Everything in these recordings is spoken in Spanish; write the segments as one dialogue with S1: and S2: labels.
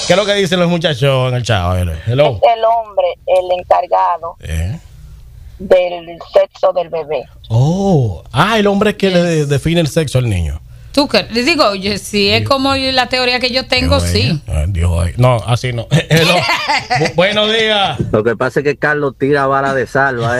S1: ¿Qué es lo que dicen los muchachos en el chat? A ver, hello.
S2: Es el hombre el encargado del sexo del bebé.
S1: Oh, el hombre es que le define el sexo al niño.
S3: Tú que le digo, oye, si es como la teoría que yo tengo, sí.
S1: No, así no. Buenos días.
S4: Lo que pasa es que Carlos tira bala de salva,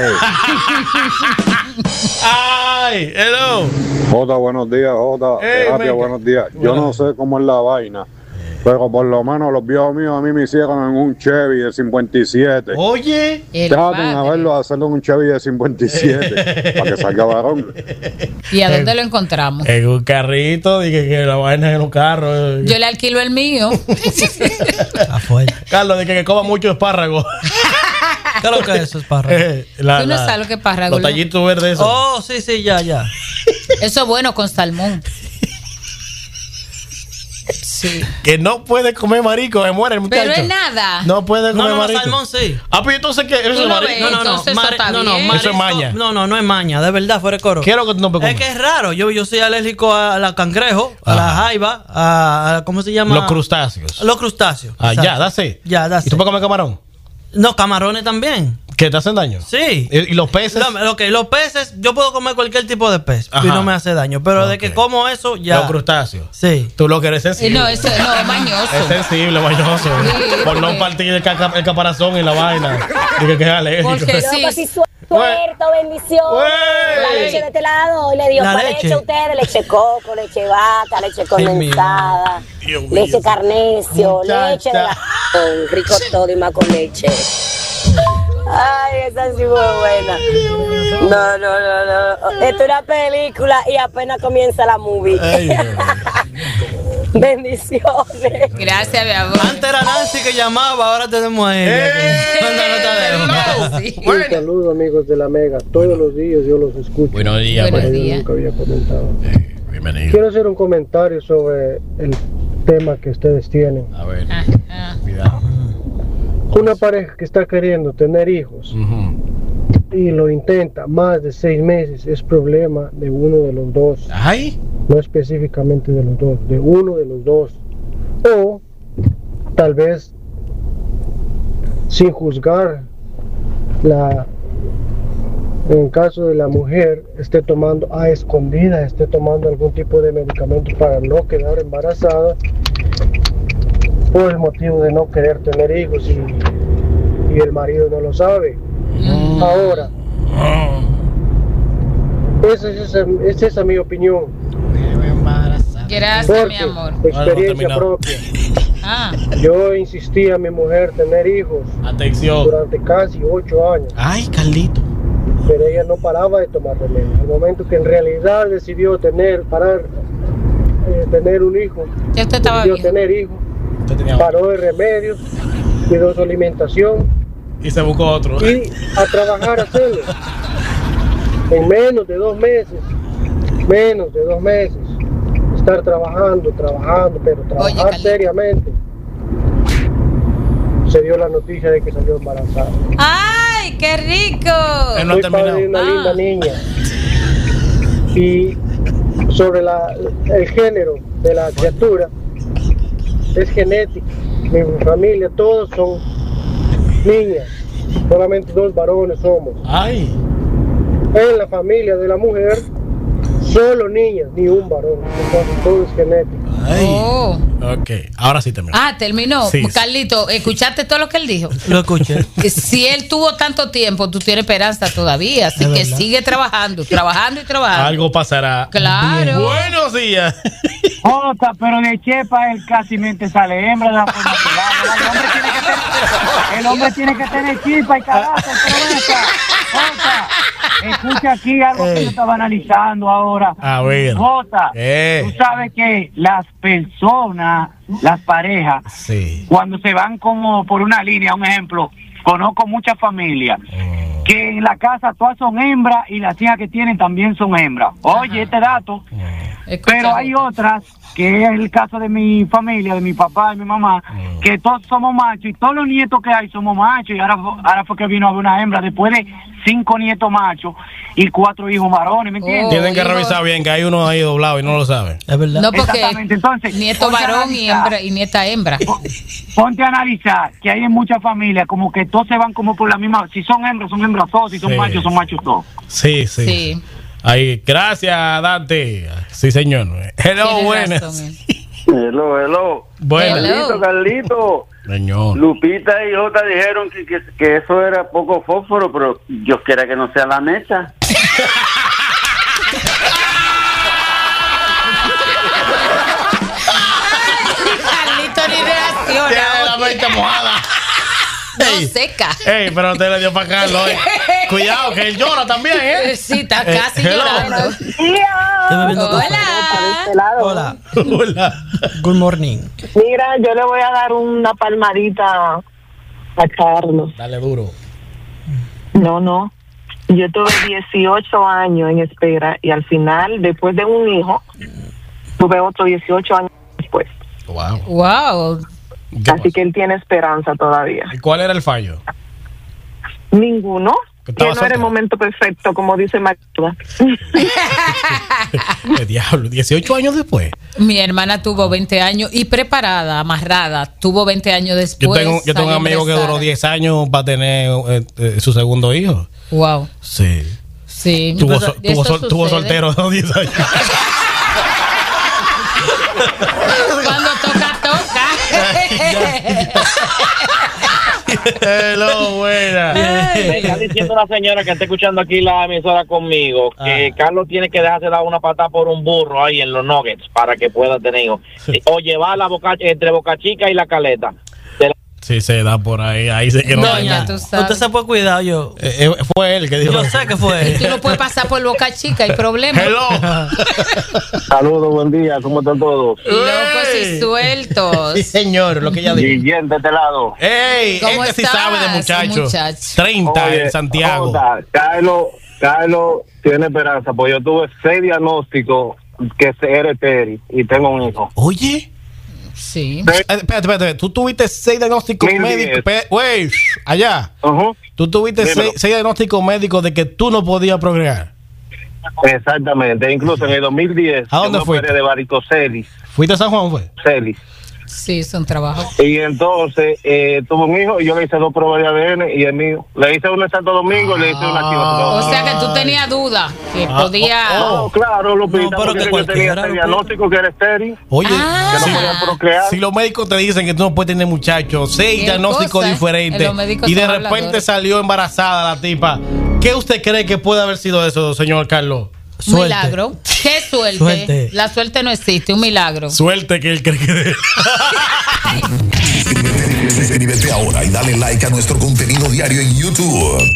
S1: Ay, hello.
S5: Jota, buenos días, Jota. Terapia, buenos días. Yo no sé cómo es la vaina, pero por lo menos los viejos míos a mí me hicieron en un Chevy de 57.
S1: Oye,
S5: traten a verlo, hacerlo en un Chevy de 57 para que salga varón.
S3: ¿Y a dónde lo encontramos?
S1: En un carrito, dije que la vaina es en un carro.
S3: Yo le alquilo el mío.
S1: Carlos, dije que coma mucho espárrago.
S6: ¿Qué es lo que es eso, espárrago?
S3: Tú no sabes lo que es espárrago.
S1: Los tallitos verdes esos.
S6: Oh, sí, ya.
S3: Eso es bueno con salmón. Sí.
S1: Que no puede comer marico, se muere el muchacho.
S3: Pero es nada.
S1: No puede comer marico.
S6: Salmón sí.
S1: Pero entonces ¿qué? ¿Eso es marico?
S6: No,
S1: eso es maña.
S6: No es maña, de verdad, fuera de coro.
S1: ¿Qué es lo que tú no puedes
S6: comer? Es
S1: comer?
S6: que es raro. Yo soy alérgico a la cangrejo, a la jaiba, a ¿cómo se llama?
S1: Los crustáceos.
S6: Los crustáceos.
S1: Ya, dase. ¿Y tú puedes comer camarón?
S6: No, camarones también.
S1: ¿Que te hacen daño?
S6: Sí.
S1: ¿Y los peces?
S6: Los peces, yo puedo comer cualquier tipo de pez y no me hace daño. Pero de que como eso, ya.
S1: Los crustáceos.
S6: Sí.
S1: Tú lo que eres sensible.
S3: No, eso no, mañoso.
S1: Es sensible, mañoso.
S3: Sí,
S1: por no partir el caparazón y la vaina. Dije que es alérgico.
S3: Porque sí.
S2: Suelto, bendición. La leche de este lado. Y le dio ¿cuál leche a ustedes? Leche coco, leche vaca, leche condensada, leche carnecio, leche de la... rico todo y más con leche. Ay, esa sí fue buena. No. Esto es una película y apenas comienza la movie. Bendiciones.
S3: Gracias, mi amor.
S6: Antes era Nancy que llamaba, ahora tenemos a ella.
S7: Un saludo, amigos de la Mega. Todos los días yo los escucho.
S1: Buenos días.
S7: Yo nunca había comentado.
S1: Bienvenido.
S7: Quiero hacer un comentario sobre el tema que ustedes tienen.
S1: A ver. Cuidado.
S7: Una pareja que está queriendo tener hijos y lo intenta más de 6 meses es problema de uno de los dos. No específicamente de los dos, de uno de los dos. O tal vez sin juzgar en el caso de la mujer esté tomando a escondida, esté tomando algún tipo de medicamento para no quedar embarazada por el motivo de no querer tener hijos y el marido no lo sabe. Ahora, esa es mi opinión.
S3: Gracias, mi amor.
S7: Experiencia propia. Yo insistí a mi mujer tener hijos.
S1: Atención.
S7: Durante casi 8 años.
S1: Ay, Carlito.
S7: Pero ella no paraba de tomar remedio. Al momento que en realidad decidió tener un hijo, paró de remedios, cuidó su alimentación
S1: y se buscó otro.
S7: Y a trabajar a hacerlo. En menos de 2 meses, estar trabajando, pero trabajar seriamente. Se dio la noticia de que salió embarazada.
S3: ¡Ay, qué rico!
S7: Soy padre de una linda niña. Y sobre el género de la criatura, es genético. Mi familia, todos son niñas. Solamente 2 varones somos.
S1: ¡Ay!
S7: En la familia de la mujer, solo niñas, ni un varón. Entonces todo es genético.
S1: Ok, ahora sí terminó.
S3: Terminó.
S1: Sí.
S3: Carlito, ¿escuchaste todo lo que él dijo?
S6: Lo escuché.
S3: Si él tuvo tanto tiempo, tú tienes esperanza todavía. Así que sigue trabajando.
S1: Algo pasará.
S3: Claro.
S1: Buenos días.
S8: Jota, pero de chepa él casi mente sale hembra de la forma que va. El hombre tiene que tener chispa y carácter. Jota, escucha aquí algo que yo estaba analizando ahora.
S1: A ver.
S8: Jota, tú sabes que las personas, las parejas, cuando se van como por una línea, un ejemplo, conozco muchas familias que en la casa todas son hembras y las hijas que tienen también son hembras. Oye, este dato. Pero hay otras, que es el caso de mi familia, de mi papá y mi mamá, que todos somos machos y todos los nietos que hay somos machos y ahora fue que vino a haber una hembra después de 5 nietos machos y 4 hijos varones, ¿me entiendes?
S1: Tienen que revisar bien, que hay uno ahí doblado y no lo saben.
S6: Es verdad.
S3: No, porque
S8: Exactamente. Entonces,
S3: nieto varón y nieta hembra.
S8: Ponte a analizar que hay en muchas familias como que todos se van como por la misma. Si son hembras todos. Si son machos, son machos todos.
S1: Sí. Ahí, gracias, Dante. Sí, señor. Hello, buenas.
S9: Hello.
S1: Buenas.
S9: Carlito.
S1: Señor.
S9: Lupita y Jota dijeron que eso era poco fósforo, pero Dios quiera que no sea la mecha.
S3: Carlito ni reacciona.
S1: Tiene la mente mojada.
S3: No, seca.
S1: Pero te le dio para Carlos. Cuidado, que él llora también, ¿eh?
S3: Sí, está casi llorando.
S6: Hola. Good morning.
S10: Mira, yo le voy a dar una palmadita a Carlos.
S1: Dale duro.
S10: No. Yo tuve 18 años en espera y al final, después de un hijo, tuve otro 18 años después.
S3: Wow.
S10: Así que él tiene esperanza todavía.
S1: ¿Y cuál era el fallo?
S10: Ninguno. Que no era el momento perfecto, como dice María.
S1: ¿Qué diablo? 18 años después.
S3: Mi hermana tuvo 20 años y preparada, amarrada, tuvo 20 años después.
S1: Yo tengo un amigo que duró 10 años para tener su segundo hijo.
S3: Wow.
S1: Sí. Tuvo soltero 10 años.
S3: Cuando toca.
S1: Hello, buena.
S11: Me está diciendo una señora que está escuchando aquí la emisora conmigo que Carlos tiene que dejarse dar una patada por un burro ahí en los Nuggets para que pueda tener hijos. O llevar la entre Boca Chica y la Caleta.
S1: Sí, se da por ahí. Ahí se que no.
S6: Usted se puede cuidar, yo.
S1: Fue él que dijo.
S6: Yo sé que fue él.
S3: Tú no puedes pasar por Boca Chica, hay problema.
S1: Hello.
S9: Saludos, buen día. ¿Cómo están todos?
S3: Locos y sueltos.
S1: Sí, señor, lo que ella dijo.
S9: Guillén de este lado.
S1: ¡Ey!
S3: ¿Cómo
S1: Este sí
S3: estás,
S1: sabe de muchachos. 30
S9: Oye,
S1: en Santiago.
S9: Carlos tiene esperanza, pues yo tuve 6 diagnósticos que era estéril y tengo un hijo.
S1: Oye.
S3: Sí.
S1: Espérate. Tú tuviste 6 diagnósticos médicos. Güey, allá. Tú tuviste 6 diagnósticos médicos de que tú no podías procrear.
S9: Exactamente. Incluso en el 2010.
S1: ¿A dónde fuiste?
S9: De varicocelis.
S1: ¿Fuiste a San Juan, fue?
S9: Celis.
S3: Sí, son trabajos.
S9: Y entonces tuvo un hijo y yo le hice 2 pruebas de ADN y el mío. Le hice una en Santo Domingo y le hice una aquí.
S3: O sea que tú tenías duda que podía.
S9: Claro, Lupita,
S6: no, pero que
S9: yo tenía el diagnóstico que era estéril.
S1: Oye,
S9: que no podía procrear.
S1: Si los médicos te dicen que tú no puedes tener muchachos, 6 diagnósticos diferentes y de repente salió embarazada la tipa, ¿qué usted cree que puede haber sido eso, señor Carlos?
S3: Suerte. Milagro. ¿Qué suerte? La suerte no existe, un milagro.
S1: Suerte que él cree que...
S12: Suscríbete ahora y dale like a nuestro contenido diario en YouTube.